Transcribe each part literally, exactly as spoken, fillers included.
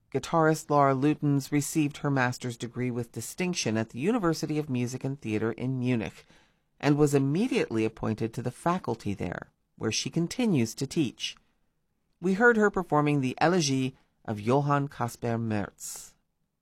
guitarist Laura Lutens received her master's degree with distinction at the University of Music and Theater in Munich and was immediately appointed to the faculty there, where she continues to teach. We heard her performing the Elegie of Johann Caspar Merz.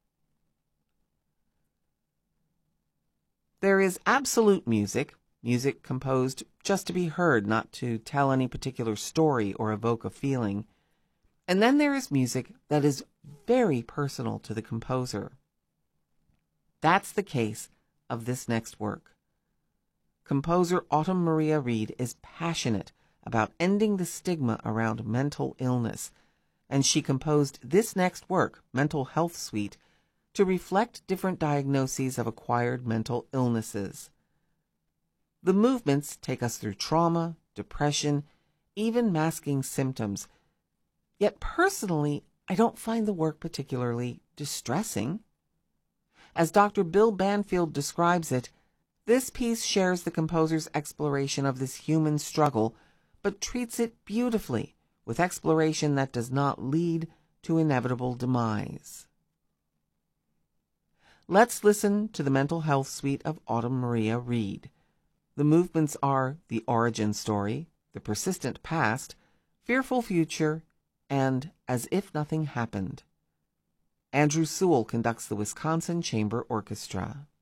There is absolute music, music composed just to be heard, not to tell any particular story or evoke a feeling. And then there is music that is very personal to the composer. That's the case of this next work. Composer Autumn Maria Reed is passionate about ending the stigma around mental illness, and she composed this next work, Mental Health Suite, to reflect different diagnoses of acquired mental illnesses. The movements take us through trauma, depression, even masking symptoms. Yet personally, I don't find the work particularly distressing. As Doctor Bill Banfield describes it, this piece shares the composer's exploration of this human struggle, but treats it beautifully, with exploration that does not lead to inevitable demise. Let's listen to the Mental Health Suite of Autumn Maria Reed. The movements are the origin story, the persistent past, fearful future, and as if nothing happened. Andrew Sewell conducts the Wisconsin Chamber Orchestra.